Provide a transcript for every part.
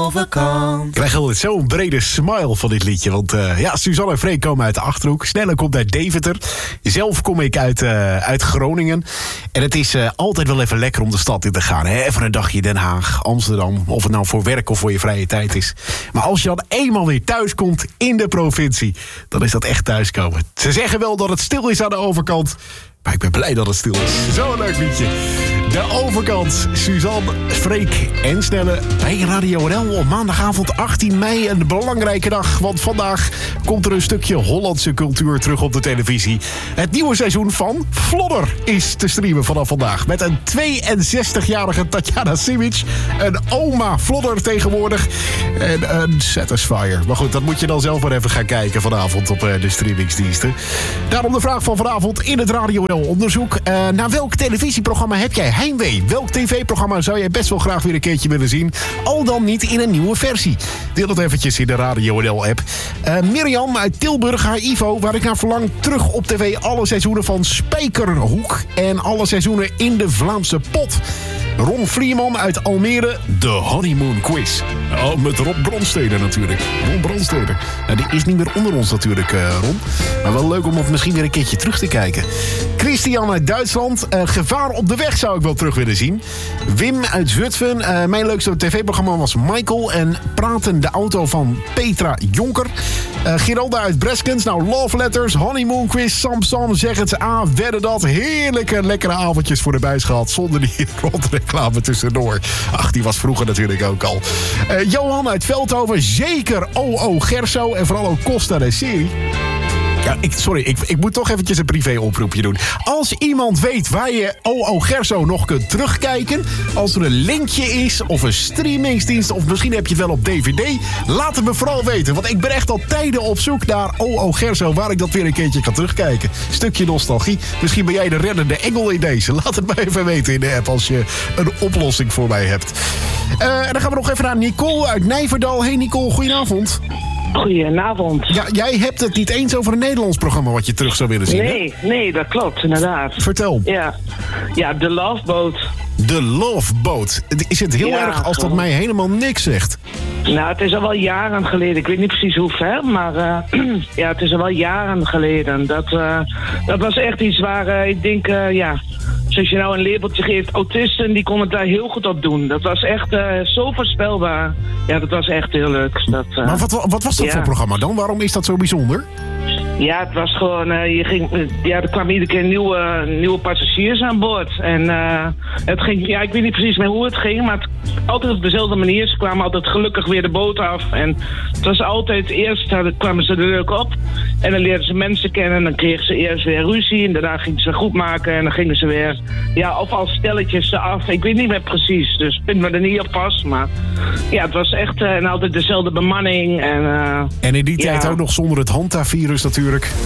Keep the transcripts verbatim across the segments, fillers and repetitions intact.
overkant. Ik krijg altijd zo'n brede smile van dit liedje. Want uh, ja, Suzanne en Freek komen uit de Achterhoek. Snelle komt uit Deventer. Zelf kom ik uit, uh, uit Groningen. En het is uh, altijd wel even lekker om de stad in te gaan. Hè? Even een dagje Den Haag, Amsterdam. Of het nou voor werk of voor je vrije tijd is. Maar als je dan eenmaal weer thuis komt in de provincie, dan is dat echt thuiskomen. Ze zeggen wel dat het stil is aan de overkant. Maar ik ben blij dat het stil is. Zo'n leuk liedje. De overkant. Suzanne, Freek en Snelle bij Radio N L op maandagavond achttien mei. Een belangrijke dag, want vandaag komt er een stukje Hollandse cultuur terug op de televisie. Het nieuwe seizoen van Flodder is te streamen vanaf vandaag. Met een tweeënzestigjarige Tatjana Simic. Een oma Flodder tegenwoordig. En een Satisfyer. Maar goed, dat moet je dan zelf maar even gaan kijken vanavond op de streamingsdiensten. Daarom de vraag van vanavond in het Radio N L-onderzoek. Uh, naar welk televisieprogramma heb jij heimwee? Welk tv-programma zou jij best wel graag weer een keertje willen zien? Al dan niet in een nieuwe versie. Deel het eventjes in de Radio N L-app. Uh, Mirjam uit Tilburg, haar Ivo, waar ik naar verlang, terug op tv alle seizoenen van Spijkerhoek en alle seizoenen in de Vlaamse pot. Ron Vlieman uit Almere, de Honeymoon Quiz. Oh, met Rob Brandsteder natuurlijk. Ron Brandsteder. Nou, die is niet meer onder ons natuurlijk, uh, Ron. Maar wel leuk om op misschien weer een keertje terug te kijken. Christian uit Duitsland. Uh, Gevaar op de weg zou ik wel terug willen zien. Wim uit Zutphen. Uh, mijn leukste tv-programma was Michael. En Praten de auto van Petra Jonker. Uh, Geralda uit Breskens. Nou, Love Letters, Honeymoon Quiz, Samsam, zeg het A, wedden dat. Heerlijke, lekkere avondjes voor de buis gehad. Zonder die rotreclame tussendoor. Ach, die was vroeger natuurlijk ook al. Uh, Johan uit Veldhoven. Zeker O O Gerso. En vooral ook Costa de serie. Ja, ik, sorry, ik, ik moet toch eventjes een privé-oproepje doen. Als iemand weet waar je O O Gerso nog kunt terugkijken, als er een linkje is of een streamingsdienst, of misschien heb je het wel op D V D, laat het me vooral weten. Want ik ben echt al tijden op zoek naar O O Gerso, waar ik dat weer een keertje kan terugkijken. Stukje nostalgie. Misschien ben jij de reddende engel in deze. Laat het me even weten in de app als je een oplossing voor mij hebt. Uh, en dan gaan we nog even naar Nicole uit Nijverdal. Hey Nicole, goedenavond. Goedenavond. Ja, jij hebt het niet eens over een Nederlands programma wat je terug zou willen zien, Nee, hè? nee, dat klopt, inderdaad. Vertel. Ja, ja The Love Boat. The Love Boat. Is het heel Ja, erg als dat gewoon. mij helemaal niks zegt? Nou, het is al wel jaren geleden. Ik weet niet precies hoe ver, maar uh, ja, het is al wel jaren geleden. Dat, uh, dat was echt iets waar uh, ik denk, uh, ja, zoals je nou een labeltje geeft, autisten, die konden het daar heel goed op doen. Dat was echt uh, zo voorspelbaar. Ja, dat was echt heel leuk. Dat, uh, Maar wat, wat was dat ja. voor programma dan? Waarom is dat zo bijzonder? Ja, het was gewoon, uh, je ging, uh, ja, er kwamen iedere keer nieuwe, nieuwe passagiers aan boord. En uh, het ging, ja, ik weet niet precies meer hoe het ging, maar het, altijd op dezelfde manier. Ze kwamen altijd gelukkig weer de boot af. En het was altijd, eerst uh, kwamen ze er leuk op. En dan leerden ze mensen kennen en dan kregen ze eerst weer ruzie. En daarna gingen ze goed maken en dan gingen ze weer, ja, of als stelletjes af. Ik weet niet meer precies, dus pint me er niet op vast. Maar ja, het was echt uh, en altijd dezelfde bemanning. En, uh, En in die ja. tijd ook nog zonder het Hanta-virus natuurlijk.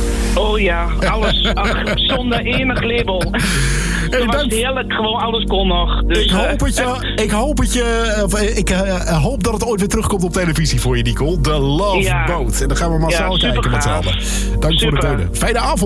Oh ja, alles ach, zonder enig label. Hey, Het was dank. heerlijk, gewoon alles kon nog. Dus, Ik hoop het je. Ik hoop het je. Of, eh, Ik uh, hoop dat het ooit weer terugkomt op televisie voor je, Nicole. The Love Ja. Boat. En dan gaan we massaal Ja, kijken met z'n supergaaf. allen. Dank voor Super. het delen. Fijne avond.